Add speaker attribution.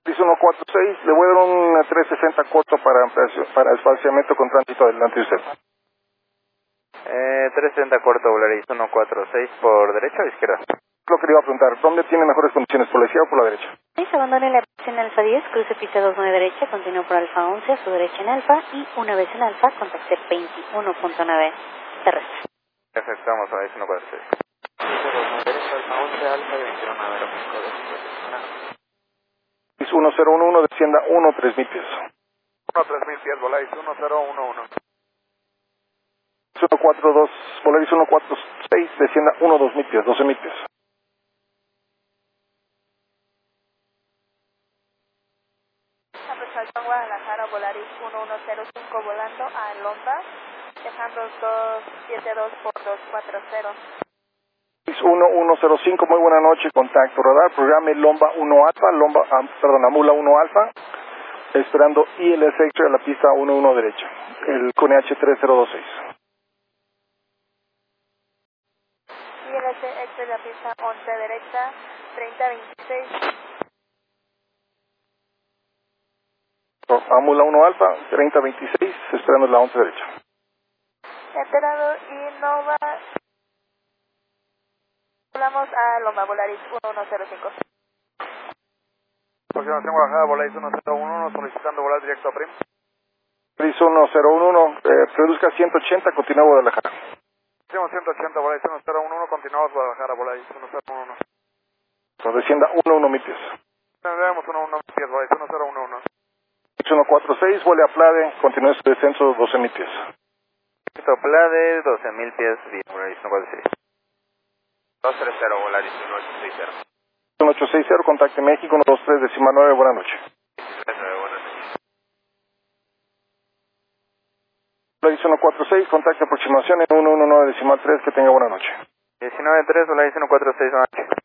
Speaker 1: Dice 146, le voy a dar un 360 corto para espaciamiento con tránsito adelante de usted.
Speaker 2: 360 corto, Volaris 146 por derecha o izquierda.
Speaker 1: Lo que le iba a preguntar, ¿dónde tiene mejores condiciones, por la izquierda o por la derecha?
Speaker 3: Sí, se abandone la en alfa 10, cruce pista 29 derecha, continúe por alfa 11, a su derecha en alfa, y una vez en alfa, contacte 21.9 terrestre.
Speaker 2: Perfecto, vamos a ver, 146. Derecha, alfa 11, alfa y 29.5.
Speaker 1: Es 1011, descienda 13000 pies.
Speaker 2: 13000 pies, Volaris 1011.
Speaker 1: 142, Volaris 146, descienda 12000 pies, 12000 pies.
Speaker 4: Guadalajara, Volaris 1105 volando a Lomba, dejando 272 por 240.
Speaker 1: 1105, muy buena noche, contacto radar, programe Lomba 1 Alfa, Amula 1 Alfa, esperando ILS X-ray a la pista 11 derecha, el CONEH 3026.
Speaker 4: ILS X-ray la pista 11 derecha, 3026.
Speaker 1: Amula 1 Alfa, 3026, esperando la 11 derecha.
Speaker 4: Enterado Innova. Volamos a Loma, Volaris 1105.
Speaker 2: Aproximación Guadalajara, Volaris 1011, solicitando volar directo a Prim.
Speaker 1: Volaris 1011, reduzca 180, continúa Guadalajara.
Speaker 2: 180, Volaris 1011, continuamos Guadalajara, Volaris 1011.
Speaker 1: Descienda 11 pies.
Speaker 2: Tendremos 11 pies, Volaris 1011.
Speaker 1: 146, vuele a Plade, continúe su descenso 12,000 pies.
Speaker 2: Plade, 12,000 pies, Volaris 146. 230, Volaris 1860.
Speaker 1: 1860, contacte México, 123, decimal 9, buenas noches.
Speaker 2: 19, buenas noches.
Speaker 1: Volaris 146, contacte aproximación en 119, decimal 3, que tenga buena noche.
Speaker 2: 19-3, Volaris 146, buenas noches.